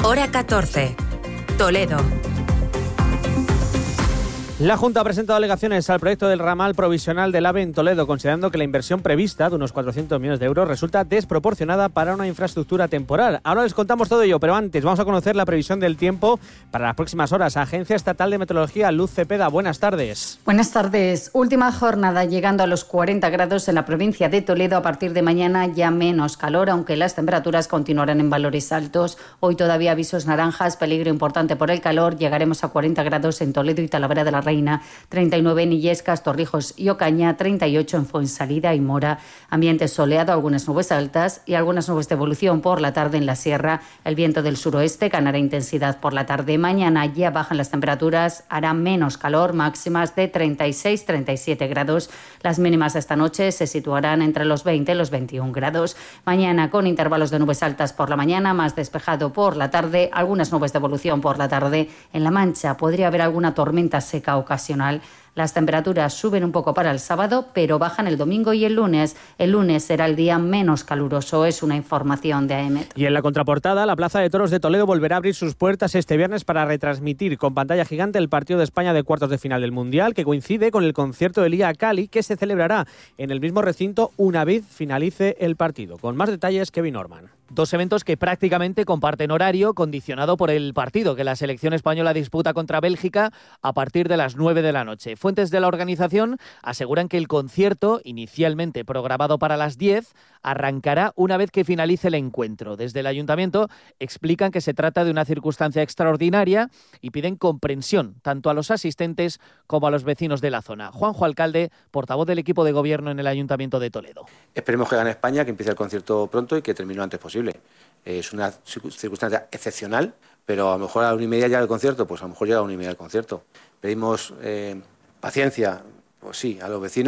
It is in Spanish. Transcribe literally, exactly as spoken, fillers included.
Hora catorce. Toledo. La Junta ha presentado alegaciones al proyecto del ramal provisional del AVE en Toledo, considerando que la inversión prevista de unos cuatrocientos millones de euros resulta desproporcionada para una infraestructura temporal. Ahora les contamos todo ello, pero antes vamos a conocer la previsión del tiempo para las próximas horas. Agencia Estatal de Meteorología, Luz Cepeda, buenas tardes. Buenas tardes. Última jornada llegando a los cuarenta grados en la provincia de Toledo. A partir de mañana ya menos calor, aunque las temperaturas continuarán en valores altos. Hoy todavía avisos naranjas, peligro importante por el calor. Llegaremos a cuarenta grados en Toledo y Talavera de la Reina, treinta y nueve en Illescas, Torrijos y Ocaña, treinta y ocho en Fuensalida y Mora. Ambiente soleado, algunas nubes altas y algunas nubes de evolución por la tarde en la sierra. El viento del suroeste ganará intensidad por la tarde. Mañana ya bajan las temperaturas, hará menos calor, máximas de treinta y seis a treinta y siete grados. Las mínimas de esta noche se situarán entre los veinte y los veintiún grados. Mañana con intervalos de nubes altas por la mañana, más despejado por la tarde, algunas nubes de evolución por la tarde. En La Mancha podría haber alguna tormenta seca ocasional. Las temperaturas suben un poco para el sábado, pero bajan el domingo y el lunes. El lunes será el día menos caluroso, es una información de A E M E T. Y en la contraportada, la Plaza de Toros de Toledo volverá a abrir sus puertas este viernes para retransmitir con pantalla gigante el partido de España de cuartos de final del Mundial, que coincide con el concierto de Liga Cali, que se celebrará en el mismo recinto una vez finalice el partido. Con más detalles, Kevin Norman. Dos eventos que prácticamente comparten horario, condicionado por el partido que la selección española disputa contra Bélgica a partir de las nueve de la noche. Fuentes de la organización aseguran que el concierto, inicialmente programado para las diez, arrancará una vez que finalice el encuentro. Desde el ayuntamiento explican que se trata de una circunstancia extraordinaria y piden comprensión tanto a los asistentes como a los vecinos de la zona. Juanjo Alcalde, portavoz del equipo de gobierno en el Ayuntamiento de Toledo. Esperemos que gane España, que empiece el concierto pronto y que termine lo antes posible. Es una circunstancia excepcional, pero a lo mejor a la una y media ya el concierto, pues a lo mejor llega a la una y media el concierto. Pedimos eh, paciencia, pues sí, a los vecinos.